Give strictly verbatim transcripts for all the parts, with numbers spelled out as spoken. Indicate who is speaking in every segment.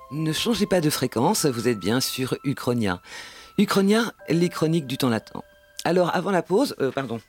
Speaker 1: Ne changez pas de fréquence, vous êtes bien sur Uchronia. Uchronia, les chroniques du temps latent. Alors, avant la pause, euh, pardon.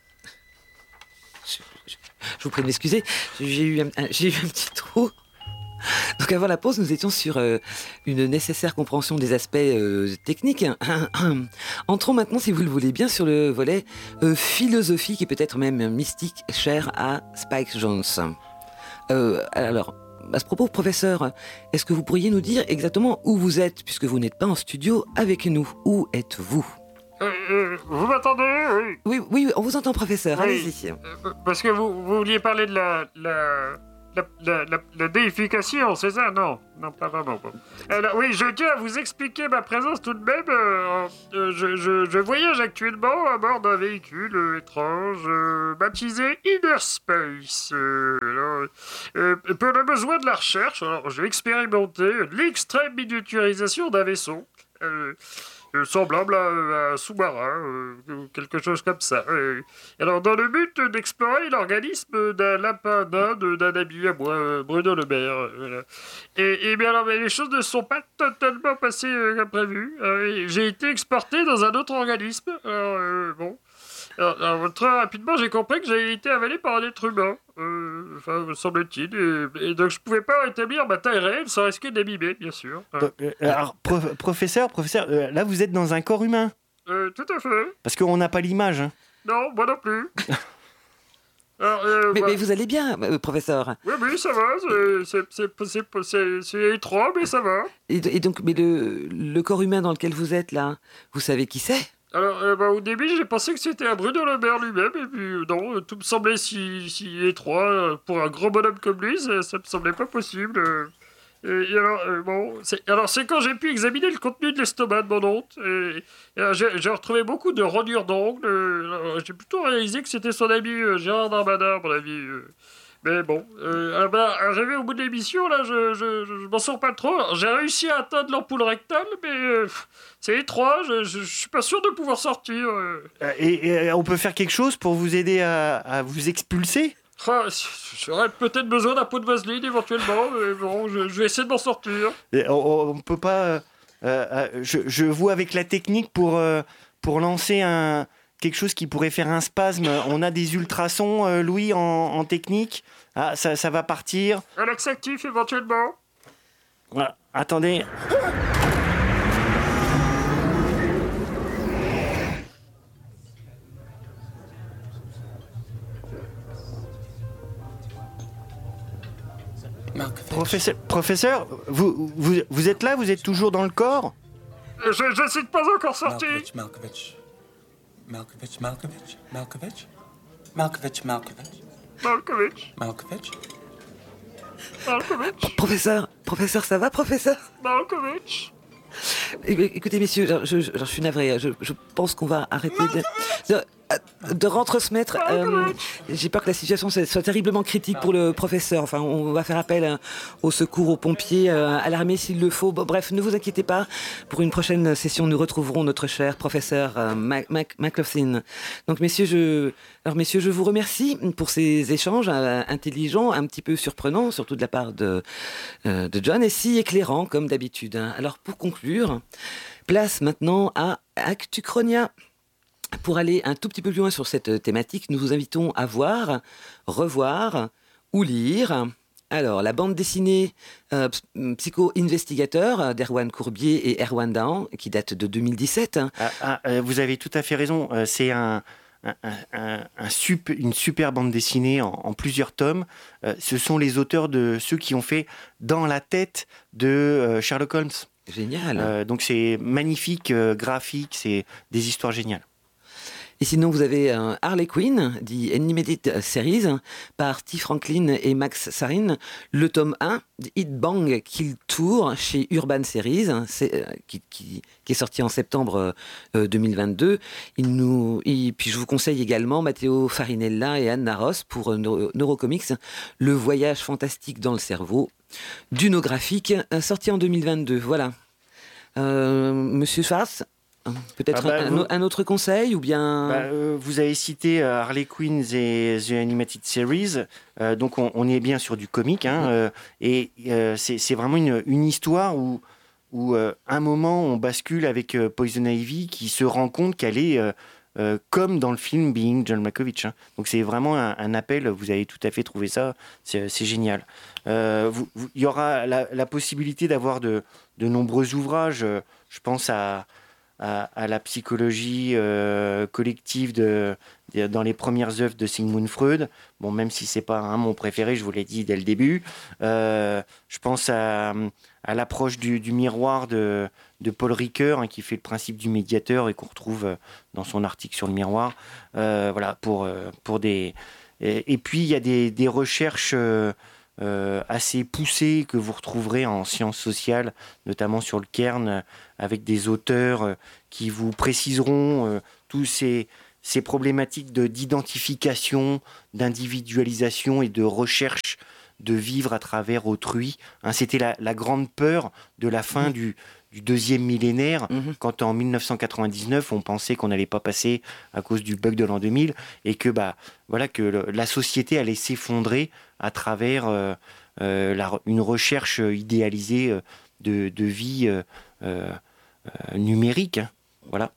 Speaker 1: Je, je, je vous prie de m'excuser, j'ai eu un, un, j'ai eu un petit trou. Donc avant la pause, nous étions sur euh, une nécessaire compréhension des aspects euh, techniques. Entrons maintenant, si vous le voulez bien, sur le volet euh, philosophique et peut-être même mystique, cher à Spike Jonze. Euh, alors, à ce propos, professeur, est-ce que vous pourriez nous dire exactement où vous êtes, puisque vous n'êtes pas en studio avec nous? Où êtes-vous?
Speaker 2: euh, euh, Vous m'entendez? Oui.
Speaker 1: Oui, oui, on vous entend, professeur. Oui. Allez-y.
Speaker 2: Euh, parce que vous, vous vouliez parler de la... la... La, la, la, la déification, c'est ça? Non, non, pas vraiment. Bon. Alors, oui, je tiens à vous expliquer ma présence tout de même. Euh, euh, je, je, je voyage actuellement à bord d'un véhicule euh, étrange euh, baptisé Inner Space. Euh, alors, euh, pour le besoin de la recherche, alors, j'ai expérimenté l'extrême miniaturisation d'un vaisseau. Euh, Euh, semblable à, à un sous-marin, euh, quelque chose comme ça. Euh, alors, dans le but d'explorer l'organisme d'un lapin nain d'un ami à moi, Bruno Le Maire. Euh, voilà. Et, et bien alors, mais les choses ne sont pas totalement passées euh, comme prévu. Euh, j'ai été exporté dans un autre organisme. Alors, euh, bon. Alors, alors, très rapidement, j'ai compris que j'avais été avalé par un être humain. Euh, enfin, me semble-t-il. Et, et donc, je ne pouvais pas rétablir ma taille réelle sans risquer d'abîmer, bien sûr.
Speaker 3: Euh, euh, alors, prof, professeur, professeur euh, là, vous êtes dans un corps humain.
Speaker 2: Euh, tout à fait.
Speaker 3: Parce qu'on n'a pas l'image. Hein.
Speaker 2: Non, moi non plus.
Speaker 1: Alors, euh, mais, bah... mais vous allez bien, euh, professeur?
Speaker 2: Oui, oui, ça va. C'est, c'est, c'est, c'est, c'est étroit, mais ça va.
Speaker 1: Et, et donc, mais le, le corps humain dans lequel vous êtes, là, vous savez qui c'est?
Speaker 2: Alors, euh, bah, au début, j'ai pensé que c'était un Bruno Le Maire lui-même, et puis euh, non, tout me semblait si, si étroit. Euh, pour un gros bonhomme comme lui, ça, ça me semblait pas possible. Euh, et, et alors, euh, bon, c'est, alors, c'est quand j'ai pu examiner le contenu de l'estomac de mon hôte, et, et alors, j'ai, j'ai retrouvé beaucoup de rodures d'ongles. Euh, j'ai plutôt réalisé que c'était son ami euh, Gérard Darmanin, à mon avis. Euh. Mais bon, euh, alors ben, arrivé au bout de l'émission, là, je, je, je, je m'en sors pas trop. Alors, j'ai réussi à atteindre l'ampoule rectale, mais euh, c'est étroit, je, je, je suis pas sûr de pouvoir sortir. Euh.
Speaker 3: Et, et on peut faire quelque chose pour vous aider à, à vous expulser?
Speaker 2: Ah, j'aurais peut-être besoin d'un pot de vaseline éventuellement, mais bon, je, je vais essayer de m'en sortir.
Speaker 3: Et on, on peut pas... Euh, euh, je, je vois avec la technique pour, euh, pour lancer un... quelque chose qui pourrait faire un spasme. On a des ultrasons, euh, Louis, en, en technique. Ah, ça, ça va partir.
Speaker 2: Un laxatif, éventuellement.
Speaker 3: Ah, attendez. Professeur, professeur vous, vous, vous êtes là? Vous êtes toujours dans le corps?
Speaker 2: Je, je ne suis pas encore sorti.
Speaker 4: Malkovich, Malkovich, Malkovich, Malkovich, Malkovich, Malkovich, Malkovich,
Speaker 2: Malkovich,
Speaker 4: Malkovich,
Speaker 2: Malkovich.
Speaker 1: Professeur, professeur, ça va, professeur?
Speaker 2: Malkovich.
Speaker 1: Écoutez, messieurs, je, je, je suis navré. Je, je pense qu'on va arrêter de, de, de retransmettre. Euh, j'ai peur que la situation soit terriblement critique pour le professeur. Enfin, on va faire appel hein, au secours, aux pompiers, euh, à l'armée s'il le faut. Bon, bref, ne vous inquiétez pas. Pour une prochaine session, nous retrouverons notre cher professeur euh, Mac, Mac, McLaughlin. Donc, messieurs, je, alors, messieurs, je vous remercie pour ces échanges euh, intelligents, un petit peu surprenants, surtout de la part de, euh, de John, et si éclairants, comme d'habitude. Hein. Alors, pour conclure, place maintenant à Actuchronia. Pour aller un tout petit peu plus loin sur cette thématique, nous vous invitons à voir, revoir ou lire. Alors, la bande dessinée euh, Psycho-Investigateur d'Erwan Courbier et Erwan Dahan, qui date de deux mille dix-sept.
Speaker 3: Ah, ah, vous avez tout à fait raison. C'est un, un, un, un super, une super bande dessinée en, en plusieurs tomes. Ce sont les auteurs de ceux qui ont fait Dans la tête de Sherlock Holmes.
Speaker 1: Génial.
Speaker 3: Euh, donc c'est magnifique, euh, graphique, c'est des histoires géniales.
Speaker 1: Et sinon, vous avez euh, Harley Quinn, The Animated Series, par T. Franklin et Max Sarin. Le tome un, Hit Bang Kill Tour, chez Urban Series, c'est, euh, qui, qui, qui est sorti en septembre euh, deux mille vingt-deux. Il nous, et puis je vous conseille également Matteo Farinella et Anna Ross pour euh, Neuro, Neurocomics, Le voyage fantastique dans le cerveau, d'Unographique, euh, sorti en deux mille vingt-deux. Voilà. Euh, Monsieur Schwartz, Peut-être
Speaker 3: Ah bah,
Speaker 1: un,
Speaker 3: vous-
Speaker 1: un autre conseil ou bien...
Speaker 3: Bah, euh, vous avez cité euh, Harley Quinn et The Animated Series, euh, donc on, on est bien sur du comique, hein, euh, et euh, c'est c'est vraiment une, une histoire où, où euh, un moment on bascule avec euh, Poison Ivy qui se rend compte qu'elle est euh, euh, comme dans le film Being John Malkovich. Hein. Donc c'est vraiment un, un appel, vous avez tout à fait trouvé ça, c'est c'est génial. Euh, vous- vous- Il y aura la, la possibilité d'avoir de, de nombreux ouvrages, euh, je pense à... À, à la psychologie euh, collective de, de- dans les premières œuvres de Sigmund Freud. Bon, même si c'est pas hein, mon préféré, je vous l'ai dit dès le début. Euh, je pense à, à l'approche du, du miroir de, de Paul Ricoeur, hein, qui fait le principe du médiateur et qu'on retrouve euh, dans son article sur le miroir. Euh, voilà, pour, euh, pour des... Et, et puis, il y a des, des recherches... euh, euh, assez poussées que vous retrouverez en sciences sociales, notamment sur le Cairn, euh, avec des auteurs euh, qui vous préciseront euh, tous ces, ces problématiques de, d'identification, d'individualisation et de recherche de vivre à travers autrui. Hein, c'était la, la grande peur de la fin
Speaker 1: Mmh.
Speaker 3: du, du deuxième millénaire,
Speaker 1: Mhm.
Speaker 3: quand en mille neuf cent quatre-vingt-dix-neuf, on pensait qu'on n'allait pas passer à cause du bug de l'an deux mille, et que, bah, voilà, que le- la société allait s'effondrer à travers euh, euh, la re- une recherche idéalisée euh, de, de vie euh, euh, euh, numérique. Hein. Voilà.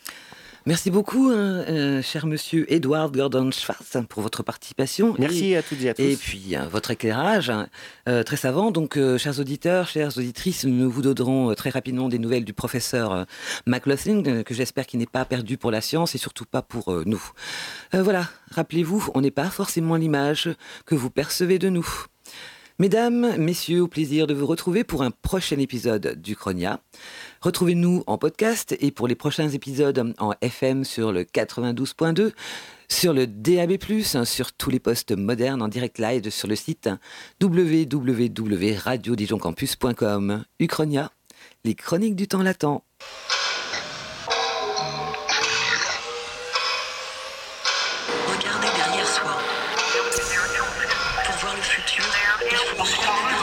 Speaker 1: Merci beaucoup, hein, euh, cher monsieur Edward Gordon Schwartz, hein, pour votre participation.
Speaker 3: Merci à toutes et à tous.
Speaker 1: Et puis, hein, votre éclairage, hein, euh, très savant. Donc, euh, chers auditeurs, chères auditrices, nous vous donnerons euh, très rapidement des nouvelles du professeur euh, McLaughlin, euh, que j'espère qu'il n'est pas perdu pour la science et surtout pas pour euh, nous. Euh, voilà, rappelez-vous, on n'est pas forcément l'image que vous percevez de nous. Mesdames, messieurs, au plaisir de vous retrouver pour un prochain épisode du Chronia. Retrouvez-nous en podcast et pour les prochains épisodes en F M sur le quatre-vingt-douze point deux, sur le D A B plus, hein, sur tous les postes modernes en direct live sur le site w w w point radio dijon campus point com. Uchronia, les chroniques du temps latent.
Speaker 5: Regardez derrière soi. Pour voir le futur, il faut